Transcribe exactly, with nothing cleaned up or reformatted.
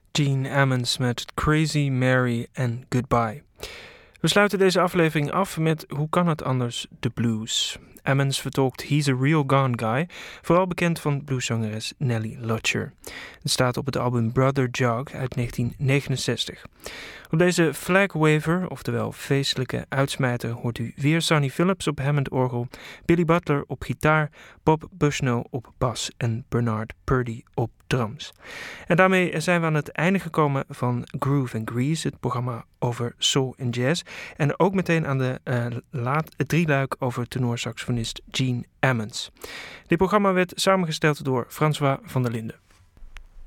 Gene Ammons met Crazy Mary en Goodbye. We sluiten deze aflevering af met Hoe kan het anders, de blues. Ammons vertolkt He's a Real Gone Guy, vooral bekend van blueszangeres Nellie Lutcher. Het staat op het album Brother Jog uit negentien negenenzestig. Op deze flag waver, oftewel feestelijke uitsmijter, hoort u weer Sonny Phillips op Hammond-orgel, Billy Butler op gitaar, Bob Bushnell op bas en Bernard Purdie op drums. En daarmee zijn we aan het einde gekomen van Groove and Grease, het programma over soul en jazz. En ook meteen aan de uh, laat, het drieluik over tenorsaxofonist Gene Ammons. Dit programma werd samengesteld door François van der Linden.